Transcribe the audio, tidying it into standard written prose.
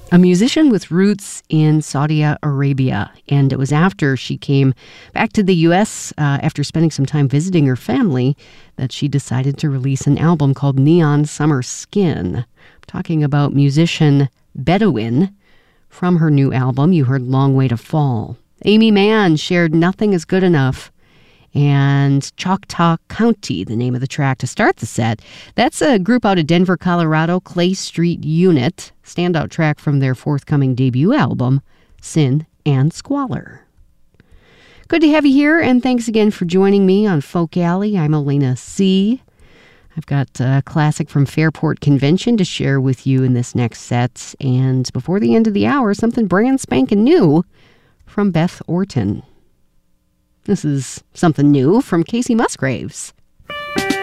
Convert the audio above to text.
A musician with roots in Saudi Arabia, and it was after she came back to the U.S. After spending some time visiting her family that she decided to release an album called Neon Summer Skin. I'm talking about musician Bedouin. From her new album, you heard Long Way to Fall. Aimee Mann shared Nothing Is Good Enough, and Choctaw County, the name of the track to start the set. That's a group out of Denver, Colorado, Clay Street Unit, standout track from their forthcoming debut album, Sin and Squalor. Good to have you here, and thanks again for joining me on Folk Alley. I'm Elena C. I've got a classic from Fairport Convention to share with you in this next set, and before the end of the hour, something brand spanking new from Beth Orton. This is something new from Kacey Musgraves.